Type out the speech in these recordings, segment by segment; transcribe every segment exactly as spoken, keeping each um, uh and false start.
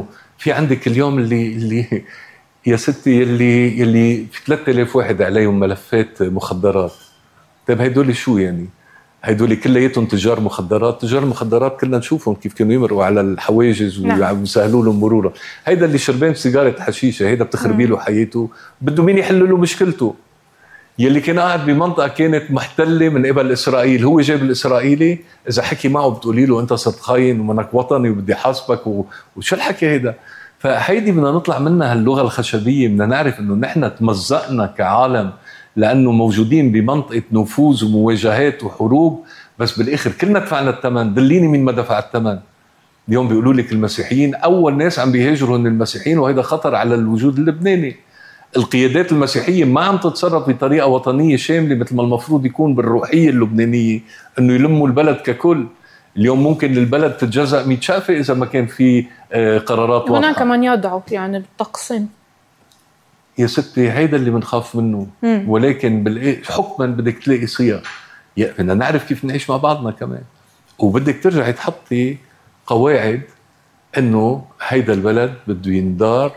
لانه في عندك اليوم اللي اللي يا ستي اللي اللي في ثلاثة آلاف واحد عليهم ملفات مخدرات. طيب هيدول شو يعني؟ هيدول كلياتهم تجار مخدرات. تجار مخدرات كلنا نشوفهم كيف كانوا يمرقوا على الحواجز ويسهلوا لهم مرورا. هيدا اللي شربان سيجاره حشيشه، هيدا بتخربي له حياته، بده مين يحل له مشكلته؟ يلي كان قاعد بمنطقه كانت محتله من قبل اسرائيل، هو جايب الاسرائيلي، اذا حكي معه بتقولي له انت صرت خاين ومنك وطني وبدي حاسبك و... وشو الحكي هيدا؟ فهيدي بدنا نطلع منها هاللغه الخشبيه، بدنا نعرف انه نحن تمزقنا كعالم لانه موجودين بمنطقه نفوذ ومواجهات وحروب، بس بالاخر كلنا دفعنا الثمن. دليني مين ما دفع الثمن. اليوم بيقولوا لك المسيحيين اول ناس عم بيهاجروا من المسيحيين، وهذا خطر على الوجود اللبناني. القيادات المسيحيه ما عم تتصرف بطريقه وطنيه شامله مثل ما المفروض يكون بالروحيه اللبنانيه، انه يلموا البلد ككل. اليوم ممكن البلد تتجزأ مية شافة اذا ما كان في قرارات واضحه. هناك من يدعو يعني بالتقسيم. يا ستي هيدا اللي بنخاف منه. مم. ولكن حكما بدك تلاقي صيغ، بدنا نعرف كيف نعيش مع بعضنا كمان، وبدك ترجعي تحطي قواعد انه هيدا البلد بده يندار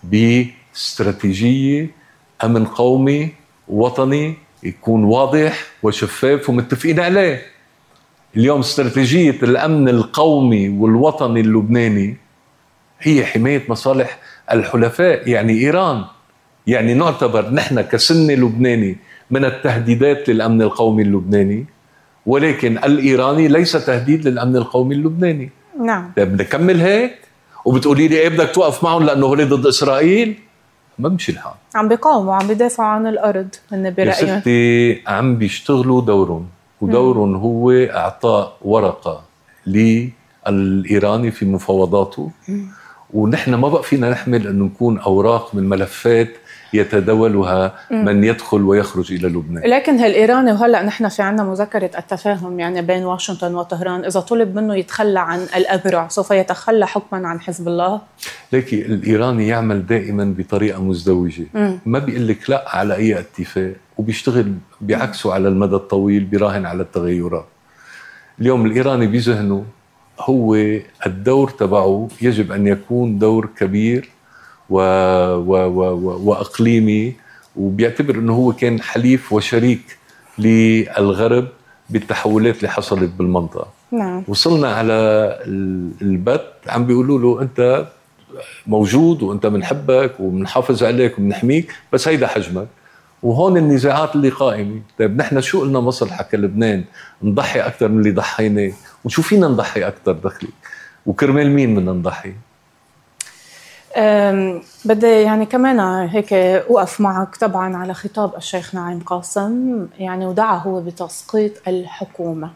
باستراتيجيه امن قومي وطني يكون واضح وشفاف ومتفقين عليه. اليوم استراتيجيه الامن القومي والوطني اللبناني هي حمايه مصالح الحلفاء، يعني ايران. يعني نعتبر نحن كسنة لبناني من التهديدات للأمن القومي اللبناني، ولكن الإيراني ليس تهديد للأمن القومي اللبناني. نعم. بدنا نكمل هيك وبتقولي لي ايه بدك توقف معهم لأنه هو ضد إسرائيل؟ ما بمشي الحال. عم بيقاوموا، عم بيدافعوا عن الأرض هن برأيهم. يا ستي عم بيشتغلوا دورهم، ودورهم هو إعطاء ورقة للإيراني في مفاوضاته. م. ونحن ما بقى فينا نحمل أنه نكون أوراق من ملفات يتداولها من يدخل ويخرج إلى لبنان. لكن هالإيراني، وهلأ نحن في عنا مذكرة التفاهم يعني بين واشنطن وطهران، إذا طلب منه يتخلى عن الأبرع سوف يتخلى حكما عن حزب الله؟ لكن الإيراني يعمل دائما بطريقة مزدوجة. م. ما بيقول لك لا على أي اتفاق، وبيشتغل بعكسه على المدى الطويل، بيراهن على التغيرات. اليوم الإيراني بذهنه هو الدور تبعه يجب أن يكون دور كبير و... و... و... وأقليمي، وبيعتبر أنه هو كان حليف وشريك للغرب بالتحولات اللي حصلت بالمنطقة. نعم. وصلنا على البت عم بيقولوا له أنت موجود وأنت بنحبك وبنحافظ عليك وبنحميك، بس هيدا حجمك. وهون النزاعات اللي قائمة. طيب نحن شو قلنا مصلحة كلبنان؟ نضحي أكتر من اللي ضحيناه، وشو فينا نضحي أكتر دخلي، وكرمال مين بدنا نضحي؟ بدي يعني كمان هيك أوقف معك طبعا على خطاب الشيخ نعيم قاسم، يعني ودعا هو بتسقيط الحكومة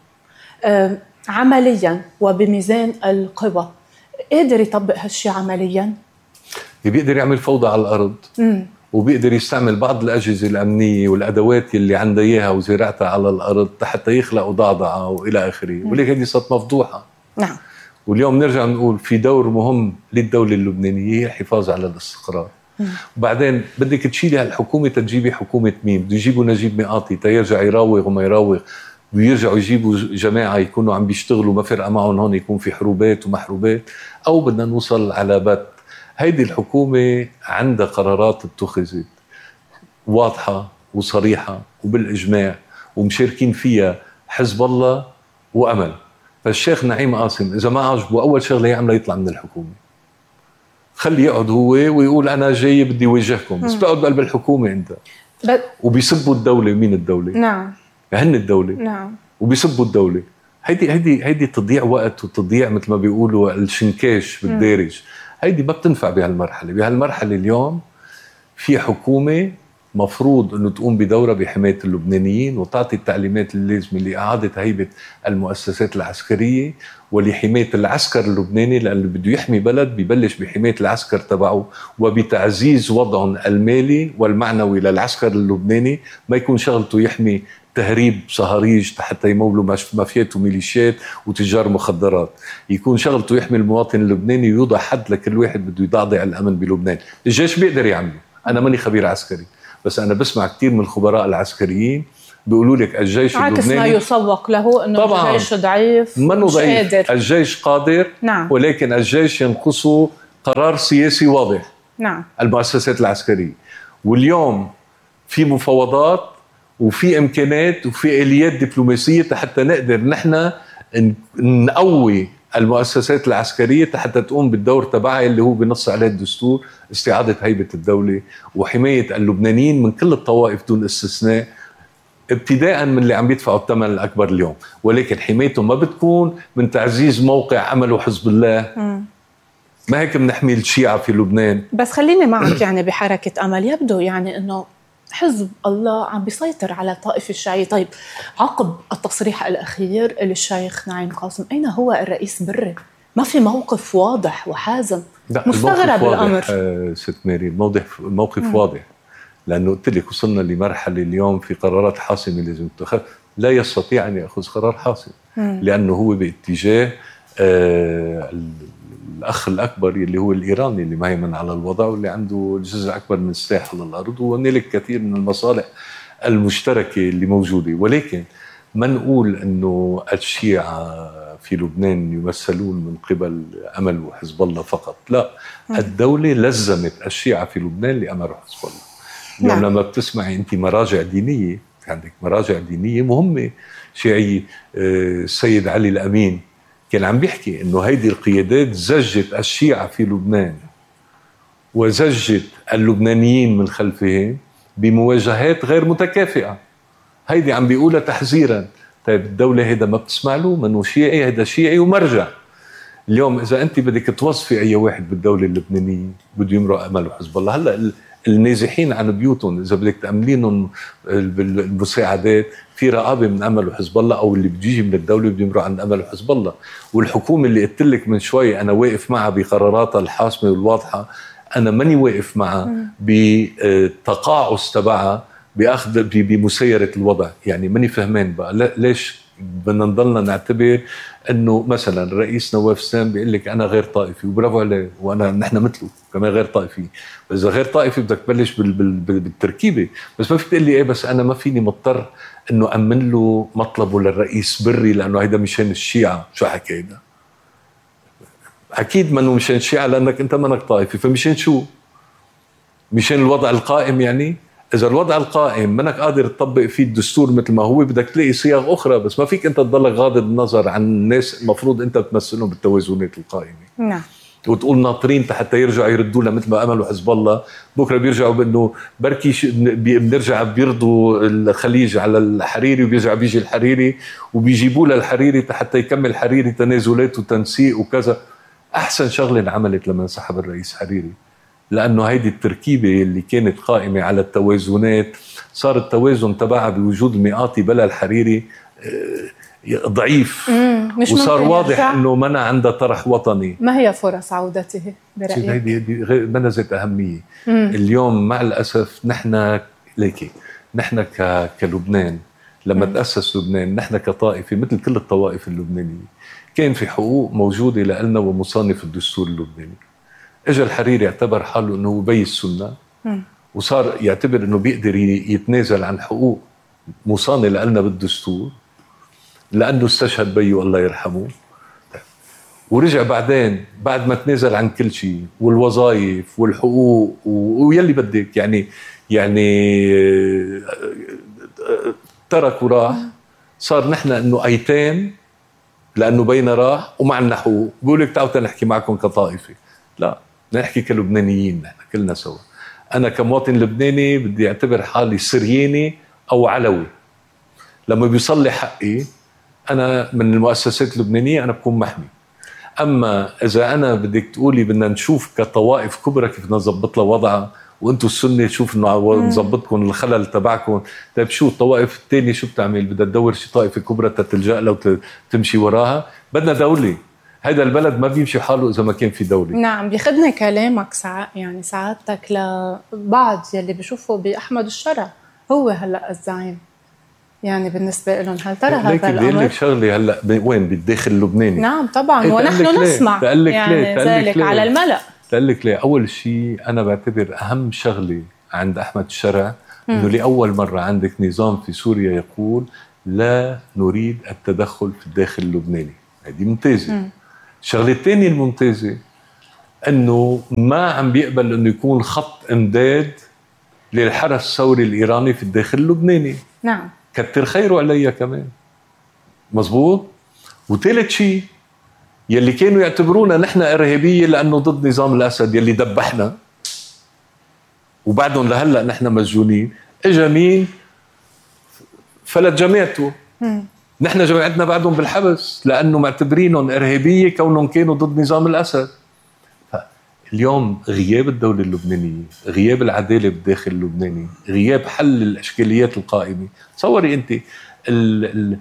عمليا وبميزان القوى. قادر يطبق هالشي عمليا؟ بيقدر يعمل فوضى على الأرض. م. وبيقدر يستعمل بعض الأجهزة الأمنية والأدوات اللي عنده إياها وزراعتها على الأرض حتى يخلقوا ضعضعة وإلى آخره. ولكن هذه صارت مفضوحة. نعم. واليوم نرجع نقول في دور مهم للدولة اللبنانية هي الحفاظ على الاستقرار. م. وبعدين بدك تشيلي هالحكومة تجيبي حكومة مين؟ بده يجيبوا نجيب مئاطي تيرجع يراوغ وما يراوغ، ويرجعوا يجيبوا جماعة يكونوا عم بيشتغلوا ما فرق معهم هون يكون في حروبات ومحروبات، أو بدنا نوصل على بت. هيدي الحكومة عندها قرارات اتخذت واضحة وصريحة وبالإجماع ومشاركين فيها حزب الله وأمل. فالشيخ نعيم قاسم إذا ما عجبه أول شغلة يعمل يطلع من الحكومة، خلي يقعد هو ويقول أنا جاي بدي وجهكم، بس بقعد بقلب الحكومة أنت. وبيسبوا الدولة. مين الدولة؟ نعم. هن الدولة. نعم. وبيسبوا الدولة. هيدي هيدي هيدي تضيع وقت وتضيع مثل ما بيقولوا الشنكاش بالدارج. هيدي ما بتنفع بهالمرحلة. بهالمرحلة اليوم في حكومة مفروض أنه تقوم بدورة بحماية اللبنانيين وتعطي التعليمات اللازمة لإعادة هيبة المؤسسات العسكرية ولحماية العسكر اللبناني، لأن اللي بده يحمي بلد بيبلش بحماية العسكر تبعه وبتعزيز وضعهم المالي والمعنوي للعسكر اللبناني. ما يكون شغلته يحمي تهريب صهاريج حتى يمولوا مافيات وميليشيات وتجار مخدرات. يكون شغلته يحمي المواطن اللبناني ويوضع حد لكل واحد بده يضعضع الأمن بلبنان. الجيش بيقدر يعمله. أنا ماني خبير عسكري، بس أنا بسمع كتير من الخبراء العسكريين بيقولوا لك الجيش اللبناني عكس ما يسوق له أنه الجيش ضعيف. منه ضعيف. الجيش قادر. نعم. ولكن الجيش ينقصه قرار سياسي واضح. نعم. المؤسسات العسكرية. واليوم في مفاوضات وفي إمكانات وفي آليات دبلوماسية حتى نقدر نحن نقوي المؤسسات العسكرية حتى تقوم بالدور تبعها اللي هو بنص عليه الدستور، استعادة هيبة الدولة وحماية اللبنانيين من كل الطوائف دون استثناء، ابتداء من اللي عم يدفعوا الثمن الأكبر اليوم. ولكن حمايتهم ما بتكون من تعزيز موقع عمله حزب الله. م. ما هيك بنحمي الشيعة في لبنان. بس خليني معك يعني بحركة أمل، يبدو يعني أنه حزب الله عم بيسيطر على الطائفة الشيعية. طيب عقب التصريح الأخير للشيخ نعيم قاسم، أين هو الرئيس بري؟ ما في موقف واضح وحازم. مستغرب الأمر. آه ست ماري، الموقف الموقف م. واضح، لأنه قلت لك وصلنا لمرحلة اليوم في قرارات حاسمة لازم تتخذ. لا يستطيع أن يأخذ قرار حاسم م. لأنه هو باتجاه آه الأخ الأكبر اللي هو الإيراني اللي مهيمن على الوضع واللي عنده الجزء أكبر من الساحة على الأرض ونالك كثير من المصالح المشتركة اللي موجودة. ولكن ما نقول أنه الشيعة في لبنان يمثلون من قبل أمل وحزب الله فقط، لا. م. الدولة لزمت الشيعة في لبنان لأمل وحزب الله. اليوم نعم. لما بتسمعي أنت مراجع دينية، عندك مراجع دينية مهمة شيعية، السيد علي الأمين كان عم بيحكي إنه هيدي القيادات زجت الشيعة في لبنان وزجت اللبنانيين من خلفهم بمواجهات غير متكافئة. هيدي عم بيقولها تحذيرا. طيب الدولة هيدا ما بتسمع له، منه شيعي، هيدا شيعي ومرجع. اليوم إذا أنت بدك توصفي أي واحد بالدولة اللبنانية بده يمرق أمل وحزب الله. هلأ النازحين عن بيوتهم إذا بدك تأملينهم بالمساعدات في رقابة من أمل وحزب الله، أو اللي بيجي من الدولة بده يمرق عن أمل وحزب الله. والحكومة اللي قلت لك من شوي أنا واقف معها بقراراتها الحاسمة والواضحة، أنا ماني واقف معها بتقاعس تبعها بأخذ بمسيرة الوضع. يعني ماني فهمان بقى ليش بدنا نضلنا نعتبر انه مثلا الرئيس نواف سام بيقول لك انا غير طائفي، وبرافو عليه، وانا نحن مثله كمان غير طائفي. بس اذا غير طائفي بدك تبلش بال بال بالتركيبه. بس ما فيك تقول لي ايه بس انا ما فيني مضطر انه امن له مطلبه للرئيس بري لانه هيدا مشان الشيعه. شو حكي هيدا؟ اكيد منه مشان الشيعه لانك انت منك طائفي. فمشان شو؟ مشان الوضع القائم. يعني إذا الوضع القائم منك قادر تطبق فيه الدستور مثل ما هو، بدك تلاقي صيغ أخرى. بس ما فيك أنت تضلك غاضب النظر عن الناس المفروض أنت بتمثلهم بالتوازنات القائمة. نعم. وتقول ناطرين حتى يرجعوا يردوا لها مثل ما أمل وحزب الله. بكرة بيرجعوا بأنه بركي بنرجع بيرضوا الخليج على الحريري، وبيرجع بيجي الحريري وبيجيبوا له الحريري حتى يكمل الحريري تنازلات وتنسيق وكذا. أحسن شغلة انعملت لما انسحب الرئيس حريري، لأنه هيدي التركيبة اللي كانت قائمة على التوازنات صار التوازن تبعها بوجود المئاتي بلا الحريري ضعيف. مش وصار واضح أنه منع عنده طرح وطني. ما هي فرص عودته برأيك؟ هيدي ما ذات أهمية. مم. اليوم مع الأسف نحن ليكي نحن كلبنان لما مم. تأسس لبنان نحن كطائفة مثل كل الطوائف اللبنانية كان في حقوق موجودة لنا ومصانف الدستور اللبناني. اجى الحريري اعتبر حاله انه بي السنه وصار يعتبر انه بيقدر يتنازل عن حقوق مصانه لنا بالدستور لانه استشهد بيه الله يرحمه. ورجع بعدين بعد ما تنازل عن كل شيء والوظائف والحقوق ويلي بدك يعني يعني ترك وراح. صار نحن انه ايتام لانه بينا راح وما عندنا حقوق. بقول لك تعالوا نحكي معكم كطائفه. لا، نحكي كلبنانيين نحن كلنا سوا. أنا كمواطن لبناني بدي أعتبر حالي سرياني أو علوي. لما بيصلي حقي أنا من المؤسسات اللبنانية أنا بكون محمي. أما إذا أنا بدك تقولي بدنا نشوف كطوائف كبرى كيف نظبط لها وضعها وأنتوا السنة شوف إنه نظبطكم الخلل تبعكم. طيب شو الطوائف التانية شو بتعمل؟ بدها تدور شي طائفة كبرى تتلجأ لها وتمشي وراها. بدنا دولة. هذا البلد ما بيمشي حاله إذا ما كان في دولة. نعم. بيخدني كلامك ساعات يعني سعادتك لبعض يلي بيشوفوا بأحمد الشرع هو هلأ الزعيم يعني بالنسبة لهم. هل ترى هذا الأمر؟ بدي لك شغلة هلأ وين بالداخل اللبناني. نعم طبعا ونحن نسمع يعني ذلك على الملأ. تقلك ليه؟ أول شيء أنا بعتبر أهم شغلة عند أحمد الشرع إنه لأول مرة عندك نظام في سوريا يقول لا نريد التدخل في الداخل اللبناني. هذه ممتازة. م. الشغلة الثانية الممتازة انه ما عم بيقبل انه يكون خط امداد للحرس الثوري الايراني في الداخل اللبناني. نعم. كتر خيره عليا كمان. مزبوط. وثالث شيء، يلي كانوا يعتبرونا نحن ارهابيه لانه ضد نظام الاسد يلي دبحنا وبعدهم لهلا نحن مسجونين، اجى مين؟ فلت جماعته. نحن جماعتنا بعدهم بالحبس لانه معتبرينهم ارهابيه كونهم كانوا ضد نظام الاسد. اليوم غياب الدولة اللبنانية، غياب العدالة بالداخل اللبناني، غياب حل الاشكاليات القائمة. تصوري انت ال ال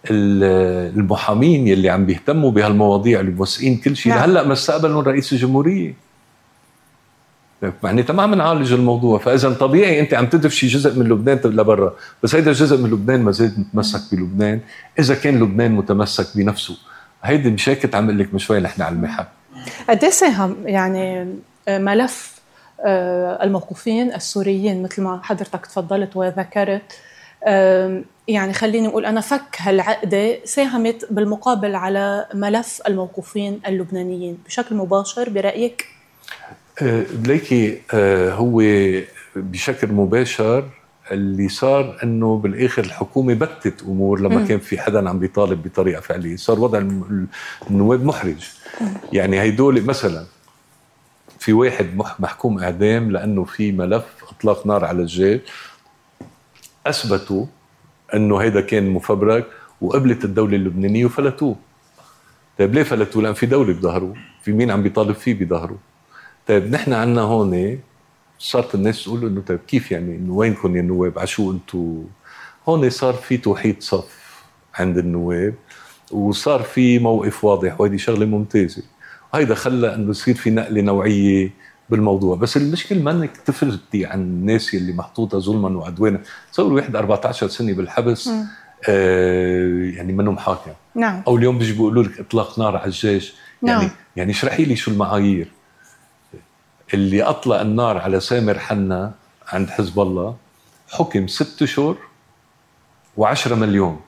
المحامين يلي عم بيهتموا بهالمواضيع اللي موثقين كل شيء، نعم. هلا ما استقبلوا رئيس الجمهورية، معناتها ما عم نعالج الموضوع. فاذا طبيعي انت عم تدفشي جزء من لبنان لبرا، بس هيدا الجزء من لبنان ما زال متمسك بلبنان اذا كان لبنان متمسك بنفسه. هيدي مشاكل عم اقول لك من شوي نحن على المحك. قد ايه ساهم يعني ملف الموقوفين السوريين مثل ما حضرتك تفضلت وذكرت، يعني خليني أقول أنا فك هالعقدة ساهمت بالمقابل على ملف الموقوفين اللبنانيين بشكل مباشر برأيك؟ ليكي هو بشكل مباشر اللي صار أنه بالآخر الحكومة بتت أمور لما م. كان في حدا عم بيطالب بطريقة فعلية. صار وضع النواب محرج. يعني هيدول مثلا في واحد محكوم إعدام لأنه في ملف إطلاق نار على الجيش، أثبتوا أنه هيدا كان مفبرك وقبلت الدولة اللبنانية وفلتوه. طيب ليه فلتوه؟ لأن في دولة بظهره، في مين عم بيطالب فيه بظهره. طيب نحن عنا هون صارت الناس تقول إنه طيب كيف يعني إنه وينكم يا النواب؟ عشو أنتوا هون؟ صار في توحيد صف عند النواب وصار في موقف واضح، وهذه شغلة ممتازة. وهيدا خلى إنه يصير في نقلة نوعية بالموضوع. بس المشكلة ما انك تفرتي عن الناس اللي محطوطة ظلما وعدوانا. تصور واحد أربعة عشر سنة بالحبس، آه يعني منه محاكم. نعم. او اليوم بيجي بيقولوا لك اطلاق نار على الجيش. يعني نعم. يعني اشرحي لي شو المعايير. اللي اطلق النار على سامر حنا عند حزب الله حكم ست اشهر وعشرة مليون.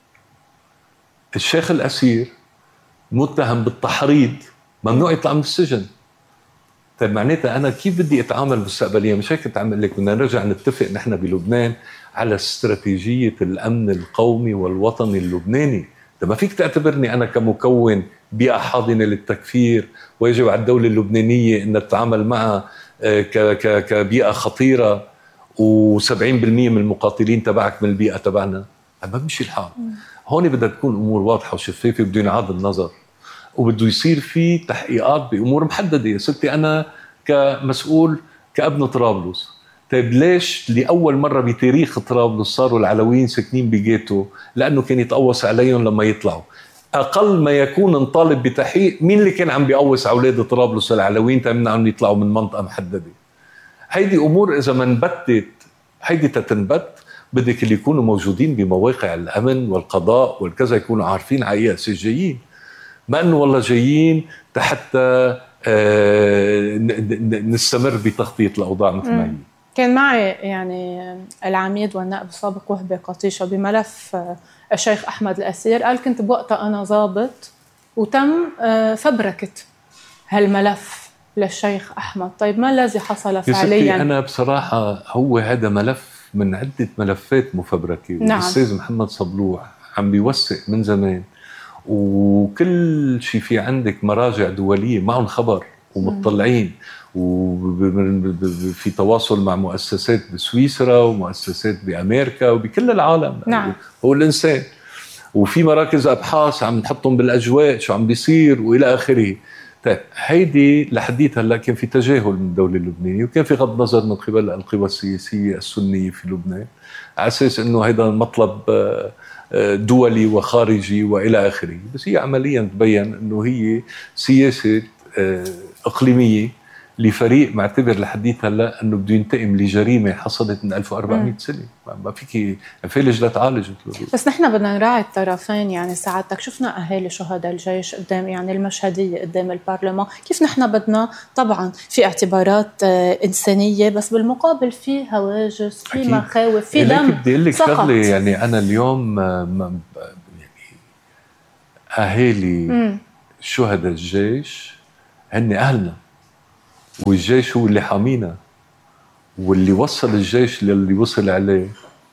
الشيخ الاسير متهم بالتحريض ممنوع يطلع من السجن. طيب معناتها أنا كيف بدي أتعامل مستقبليا؟ مش هيك كنت عم أقول لك بدنا نرجع نتفق نحن بلبنان على استراتيجية الأمن القومي والوطني اللبناني. طيب ما فيك تعتبرني أنا كمكون بيئة حاضنة للتكفير ويجب على الدولة اللبنانية أن تتعامل معها كبيئة خطيرة وسبعين بالمئة من المقاتلين تبعك من البيئة تبعنا. ما بمشي الحال. هون بدها تكون أمور واضحة وشفافة بدون عاد النظر، وبده يصير في تحقيقات بأمور محددة. يا ستي أنا كمسؤول كابن طرابلس، طيب ليش لأول مرة بتاريخ طرابلس صاروا العلويين ساكنين بجيتو؟ لأنه كان يتقوص عليهم لما يطلعوا. أقل ما يكون نطالب بتحقيق مين اللي كان عم بيقوص أولاد طرابلس العلويين تمنعهم يطلعوا من منطقة محددة. هيدي أمور إذا ما انبتت هيدي تتنبت بدك اللي يكونوا موجودين بمواقع الأمن والقضاء والكذا يكونوا عارفين على أساس جايين، ما أنه والله جايين حتى نستمر بتغطية الأوضاع مثل ما هي. كان معي يعني العميد والنائب السابق وهبة قطيشة بملف الشيخ أحمد الأسير، قال كنت بوقتها أنا ضابط وتم فبركة هالملف للشيخ أحمد. طيب ما الذي حصل فعليا؟ أنا بصراحة هو هذا ملف من عدة ملفات مفبركة. نعم. الأستاذ محمد صبلوح عم بيوثق من زمان، وكل شيء في عندك مراجع دولية معهم خبر ومطلعين، وفي تواصل مع مؤسسات بسويسرا ومؤسسات بأمريكا وبكل العالم. نعم. هو الإنسان، وفي مراكز أبحاث عم نحطهم بالأجواء شو عم بيصير وإلى آخره. طيب هيدي لحديت هلا كان في تجاهل من الدولة اللبنانية، وكان في غض نظر من قبل القوى السياسية السنية في لبنان على أساس إنه هيدا مطلب دولي وخارجي وإلى آخره. بس هي عمليا تبين أنه هي سياسة إقليمية لفريق معتبر لحديث هلا أنه بده ينتقم لجريمة حصلت من ألف وأربعمئة سنة. ما فيك فيلج لا تعالج. بس نحن بدنا نراعي الطرفين. يعني ساعتك شفنا أهالي شهداء الجيش قدام يعني المشهدية قدام البرلمان، كيف نحن بدنا طبعا في اعتبارات إنسانية بس بالمقابل في هواجس، في أكيد. مخاوف، في دم بدي أقول لك شغلة. يعني أنا اليوم يعني أهالي م. شهداء الجيش هن أهلنا. والجيش هو اللي حامينا، واللي وصل الجيش للي وصل عليه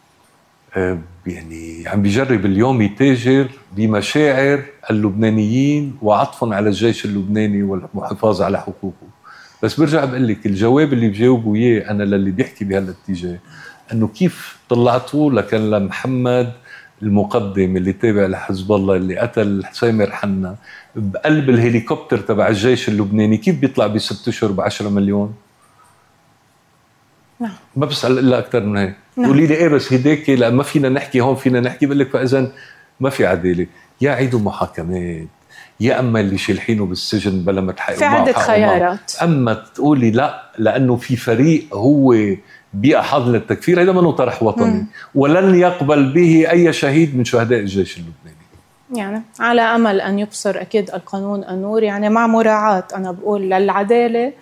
يعني عم بيجرب اليوم يتاجر بمشاعر اللبنانيين وعطفهم على الجيش اللبناني والحفاظ على حقوقه. بس برجع بقول لك الجواب اللي بجاوبه اياه انا للي بيحكي بهالاتجاه انه كيف طلعتوا لكان لمحمد المقدم اللي تابع لحزب الله اللي قتل سامر حنا بقلب الهليكوبتر تبع الجيش اللبناني، كيف بيطلع بست اشهر بعشرة مليون؟ نعم. ما بسأل الا اكثر من هيك. نعم. قولي لي ايه بس هديك لا ما فينا نحكي هون فينا نحكي، بقول لك فاذا ما في عداله، يا عيدوا محاكمات يا اما اللي شلحينه بالسجن بلا ما تحققوا في عده خيارات. اما تقولي لا لانه في فريق هو بأحضن التكفير، هذا منه طرح وطني مم. ولن يقبل به اي شهيد من شهداء الجيش اللبناني. يعني على امل ان يبصر اكيد القانون النور، يعني مع مراعاه انا بقول للعداله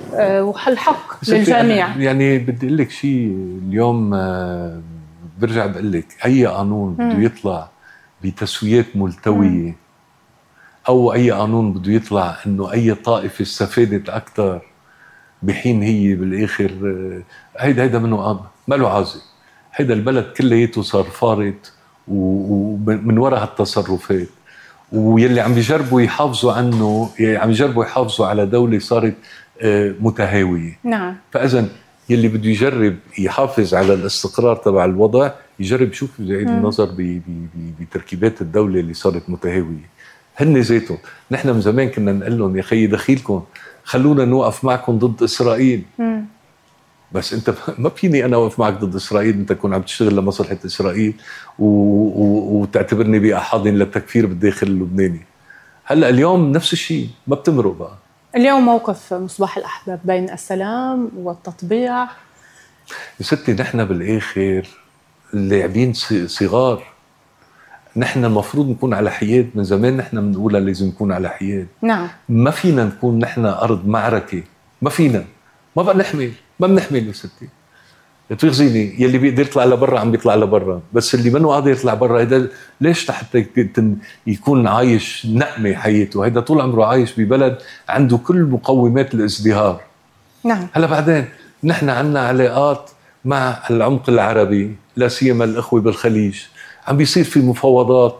والحق للجميع. يعني بدي اقول لك شيء اليوم برجع بقول لك اي قانون بده يطلع بتسويات ملتويه مم. او اي قانون بده يطلع انه اي طائفه استفادت اكثر بحين هي بالاخر هيدا هيدا منه قام ما له عازه. هيدا البلد كلياته صار فارط ومن وراء هالتصرفات، ويلي عم بيجربوا يحافظوا عنه عم يجربوا يحافظوا على دولة صارت متهاوية. نعم. فإذن يلي بده يجرب يحافظ على الاستقرار تبع الوضع يجرب يشوف يعيد النظر بتركيبات الدولة اللي صارت متهاوية. هن ذاتهم نحن من زمان كنا نقول لهم يا خيي دخيلكم خلونا نوقف معكم ضد إسرائيل. مم. بس انت ما فيني انا اوقف معك ضد اسرائيل، انت تكون عم تشتغل لمصلحه اسرائيل و... و... وتعتبرني باحاضن للتكفير بالداخل اللبناني. هلا اليوم نفس الشيء ما بتمرق بقى. اليوم موقف مصباح الاحباب بين السلام والتطبيع. يا ستي نحن بالاخر لاعبين صغار، نحن المفروض نكون على حياد من زمان، نحن بنقولها لازم نكون على حياد. نعم. ما فينا نكون نحن ارض معركه، ما فينا، ما بقى نحمل ما بنحمل يا ستي. تغزيني يلي بيقدر يطلع لبرا عم بيطلع لبرا، بس اللي منه قادر يطلع برا هيدا ليش حتى يكون عايش نقمه حياته؟ هيدا طول عمره عايش ببلد عنده كل مقومات الازدهار. نعم. هلا بعدين نحن عنا علاقات مع العمق العربي لا سيما الاخوه بالخليج، عم بيصير في مفاوضات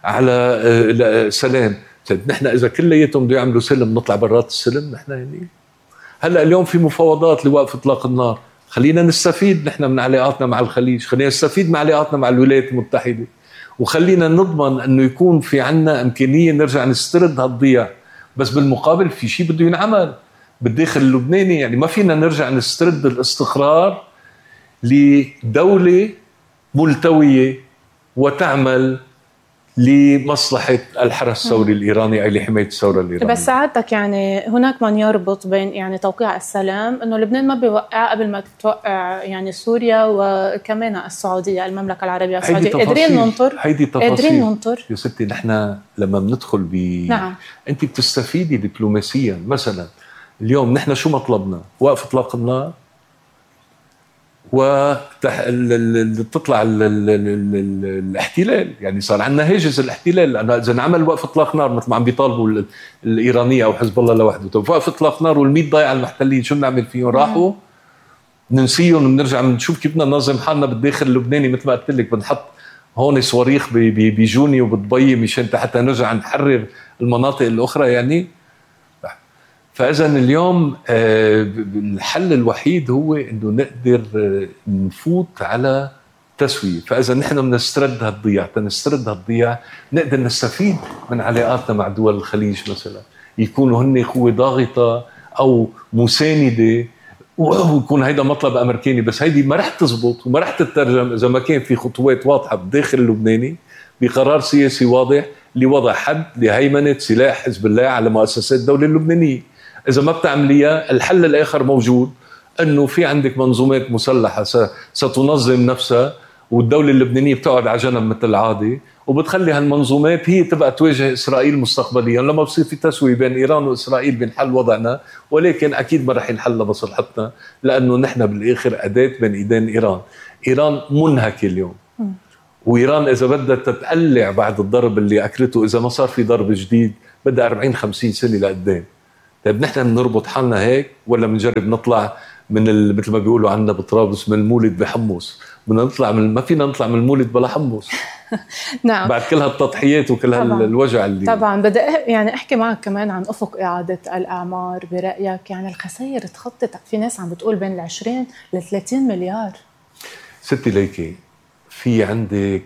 على سلام. نحن اذا كلياتهم بده يعملوا سلم نطلع برات السلم نحن يعني. هلا اليوم في مفاوضات لوقف اطلاق النار، خلينا نستفيد نحن من علاقاتنا مع الخليج، خلينا نستفيد من علاقاتنا مع الولايات المتحده، وخلينا نضمن انه يكون في عنا امكانيه نرجع نسترد هالضياع. بس بالمقابل في شيء بده ينعمل بالداخل اللبناني، يعني ما فينا نرجع نسترد الاستقرار لدوله ملتويه وتعمل لمصلحة الحرس الثوري الإيراني أي لحماية الثورة الإيرانية. بس ساعتك يعني هناك من يربط بين يعني توقيع السلام إنه لبنان ما بيوقع قبل ما توقع يعني سوريا وكمان السعودية المملكة العربية السعودية. قادرين ننطر هيدي تفاصيل قادرين ننطر يا ستي. نحن لما بندخل ب نعم. أنت بتستفيدي دبلوماسيا. مثلا اليوم نحن شو مطلبنا؟ وقف إطلاق النار وتطلع الاحتلال، يعني صار عندنا هاجس الاحتلال، لأنه إذا عمل وقف إطلاق نار مثل ما عم بيطالبوا الإيرانية أو حزب الله لوحده، طب وقف إطلاق نار والميت ضايع على المحتلين شو بنعمل فيهم؟ راحوا ننسيهم وبنرجع بنشوف كيف بدنا ننظم حالنا بالداخل اللبناني. مثل ما قلت لك بنحط هون صواريخ بجوني وبدبي مشان حتى نرجع نحرر المناطق الأخرى يعني. فإذا اليوم الحل الوحيد هو إنه نقدر نفوت على تسوية. فإذا نحن بنسترد هالضياع، تنسترد هالضياع نقدر نستفيد من علاقاتنا مع دول الخليج مثلا، يكونوا هن قوة ضاغطة أو مساندة، ويكون هيدا مطلب أمريكاني. بس هيدي ما رح تزبط وما رح تترجم إذا ما كان في خطوات واضحة بالداخل اللبناني بقرار سياسي واضح لوضع حد لهيمنة سلاح حزب الله على مؤسسات الدولة اللبنانية. إذا ما بتعمليها الحل الآخر موجود، أنه في عندك منظومات مسلحة ستنظم نفسها والدولة اللبنانية بتقعد على جنب مثل العادة، وبتخلي هالمنظومات هي تبقى تواجه إسرائيل مستقبليا. لما بصير في تسوية بين إيران وإسرائيل بنحل وضعنا، ولكن أكيد ما رح ينحل لمصلحتنا، لأنه نحن بالآخر أداة بين إيدين إيران. إيران منهكة اليوم، وإيران إذا بدها تتقلع بعد الضرب اللي أكلته، إذا ما صار في ضرب جديد بدها أربعين خمسين سنة لقدام. طيب نحن بنربط حالنا هيك ولا بنجرب نطلع من ال... مثل ما بيقولوا عندنا بطرابلس من المولد بحمص، بدنا نطلع من ما فينا نطلع من المولد بلا حمص. نعم. بعد كل هالتضحيات وكل هالوجع اللي طبعا بدي يعني احكي معك كمان عن افق اعاده الاعمار. برايك يعني الخسائر تخطت، في ناس عم بتقول بين العشرين لثلاثين مليار. ستي ليكي في عندك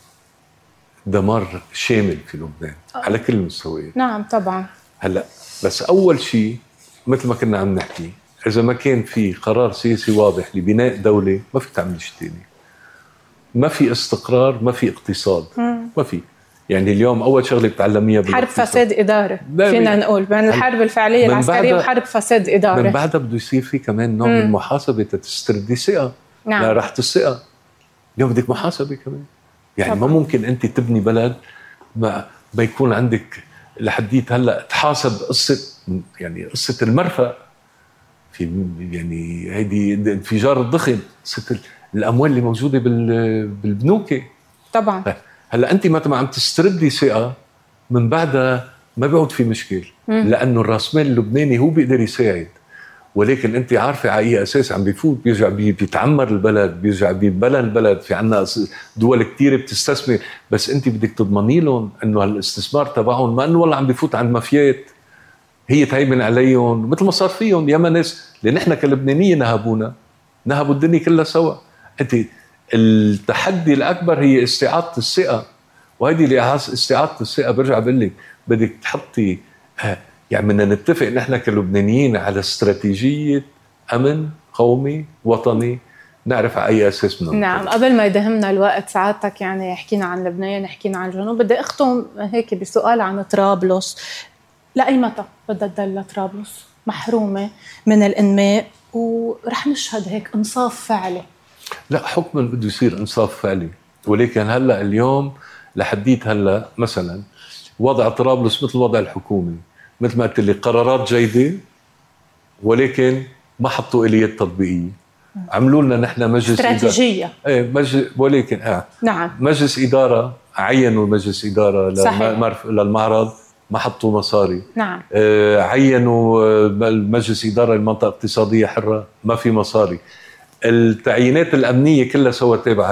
دمار شامل في لبنان أوه. على كل المستويات. نعم طبعا. هلا بس اول شيء مثل ما كنا عم نحكي، اذا ما كان في قرار سياسي واضح لبناء دوله ما في تعمل شيء ثاني. ما في استقرار، ما في اقتصاد، مم. ما في. يعني اليوم اول شغله بتعلميها حرب فساد اداره، فينا نقول بين الحرب الفعليه العسكريه وحرب فساد اداره. من بعدها بده يصير في كمان نوع من المحاسبه تستردي ثقه. نعم. لا راحت الثقه اليوم بدك محاسبه كمان. يعني طبعا. ما ممكن انت تبني بلد ما ما يكون عندك لحديت هلا تحاسب قصه، يعني قصه المرفأ في، يعني هيدي انفجار الضخم، قصه الاموال اللي موجوده بالبنوك. طبعا. هلا انت متى ما عم تستردي ثقه من بعدها ما بيعود في مشكل، مم. لانه الراسمال اللبناني هو بيقدر يساعد، ولكن انت عارفه على اي اساس عم بيفوت، بيرجع بيتعمر البلد، بيرجع بيتبنى البلد. في عنا دول كثيره بتستثمر، بس انت بدك تضمني لهم انه هالاستثمار تبعهم ما انه والله عم بيفوت عند مافيات هي تهيمن عليهم، مثل ما صار فيهم ياما ناس اللي نحن كلبنانيين نهبونا، نهبوا الدنيا كلها سوا. انت التحدي الاكبر هي استعاده الثقه، وهيدي اللي استعاده الثقه برجع بقول لك بدك تحطي، يعني بدنا نتفق نحن كلبنانيين على استراتيجيه امن قومي وطني، نعرف على اي اساس بدنا. نعم. قبل ما يدهمنا الوقت سعادتك، يعني حكينا عن لبنان، حكينا عن الجنوب، بدي اختم هيك بسؤال عن طرابلس. لاي متى بدها تضل طرابلس محرومه من الانماء ورح نشهد هيك انصاف فعلي؟ لا، حكما بده يصير انصاف فعلي، ولكن هلا اليوم لحديت هلا مثلا وضع طرابلس مثل وضع الحكومه، مثل ما قلت لي قرارات جيده ولكن ما حطوا اليات تطبيقيه. عملوا لنا نحن مجلس استراتيجيه، ايه مجلس، ولكن اه نعم مجلس اداره، عينوا مجلس اداره للمعرض ما حطوا مصاري. نعم. آه عينوا مجلس اداره للمنطقه الاقتصاديه حره، ما في مصاري. التعيينات الامنيه كلها سوا تابعه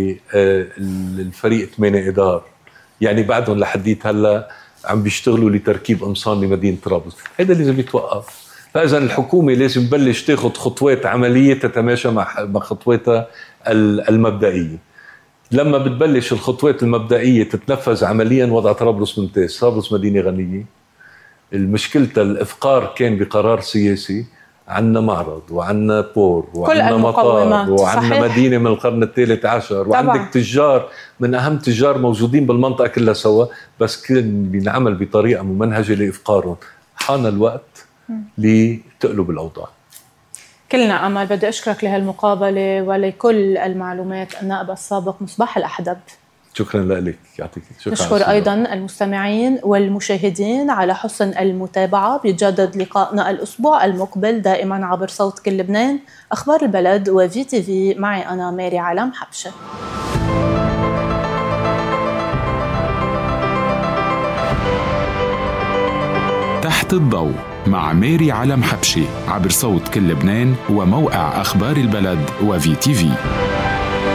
للفريق ثمانية ادار، يعني بعدهم لحديت هلا عم بيشتغلوا لتركيب قمصان لمدينه طرابلس. هذا لازم يتوقف. فاذا الحكومه لازم تبلش تاخذ خطوات عمليه تتماشى مع خطواتها المبدئيه. لما بتبلش الخطوات المبدئيه تتنفذ عمليا، وضع طرابلس ممتاز. طرابلس مدينه غنيه، المشكله الافقار كان بقرار سياسي. عندنا معرض وعندنا بور وعندنا مطار وعندنا مدينه من القرن الثالث عشر، وعندك تجار من اهم تجار موجودين بالمنطقه كلها سوا، بس كان بينعمل بطريقه ممنهجه لافقارهم. حان الوقت لتقلب الاوضاع. كلنا امل. بدي اشكرك لهالمقابله ولكل المعلومات النائب السابق مصباح الاحدب. شكرا لك، يعطيك شكرا. نشكر ايضا المستمعين والمشاهدين على حسن المتابعه. بيتجدد لقائنا الاسبوع المقبل دائما عبر صوت كل لبنان، اخبار البلد وفي تي في. معي انا ماري علم حبشه. تحت الضوء مع ماري علم حبشه عبر صوت كل لبنان وموقع اخبار البلد وفي تي في.